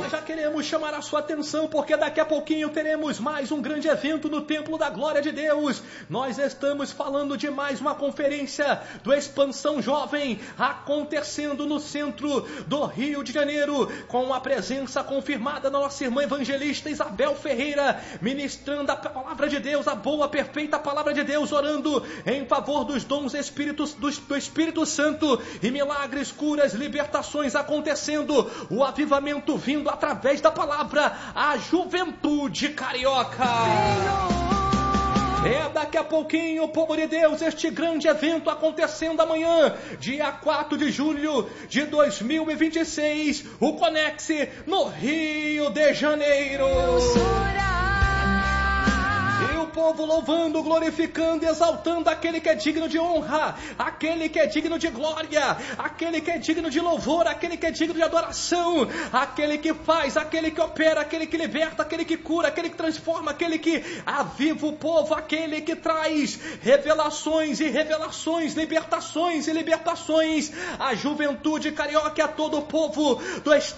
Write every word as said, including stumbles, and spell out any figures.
Nós já queremos chamar a sua atenção, porque daqui a pouquinho teremos mais um grande evento no Templo da Glória de Deus. Nós estamos falando de mais uma conferência do Expansão Jovem, acontecendo no centro do Rio de Janeiro, com a presença confirmada da nossa irmã evangelista Isabel Ferreira, ministrando a palavra de Deus, a boa, perfeita palavra de Deus, orando em favor dos dons espíritos, do, do Espírito Santo, e milagres, curas, libertações acontecendo, o avivamento vindo através da palavra, a juventude carioca. É daqui a pouquinho, povo de Deus, este grande evento acontecendo amanhã, dia quatro de julho de dois mil e vinte e seis, o Conexe no Rio de Janeiro. O povo louvando, glorificando, exaltando aquele que é digno de honra, aquele que é digno de glória, aquele que é digno de louvor, aquele que é digno de adoração, aquele que faz, aquele que opera, aquele que liberta, aquele que cura, aquele que transforma, aquele que aviva o povo, aquele que traz revelações e revelações, libertações e libertações, a juventude carioca, a todo o povo do estado